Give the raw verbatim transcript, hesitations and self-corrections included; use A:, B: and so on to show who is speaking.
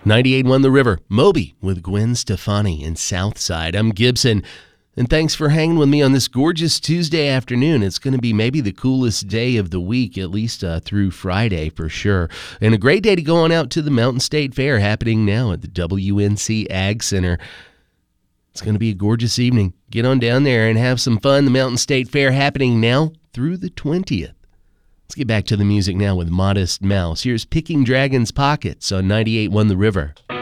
A: ninety-eight one The River, Moby with Gwen Stefani in Southside. I'm Gibson, and thanks for hanging with me on this gorgeous Tuesday afternoon. It's going to be maybe the coolest day of the week, at least uh, through Friday for sure. And a great day to go on out to the Mountain State Fair happening now at the W N C Ag Center. It's going to be a gorgeous evening. Get on down there and have some fun. The Mountain State Fair happening now through the twentieth. Let's get back to the music now with Modest Mouse. Here's Picking Dragon's Pockets on ninety-eight one The River.